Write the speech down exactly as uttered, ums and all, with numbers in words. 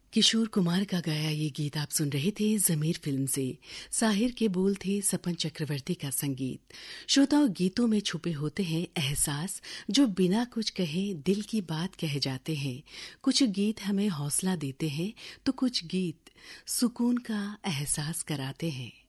किशोर कुमार का गाया ये गीत आप सुन रहे थे जमीर फिल्म से। साहिर के बोल थे, सपन चक्रवर्ती का संगीत। श्रोताओं, गीतों में छुपे होते हैं एहसास जो बिना कुछ कहे दिल की बात कह जाते हैं। कुछ गीत हमें हौसला देते हैं तो कुछ गीत सुकून का एहसास कराते हैं।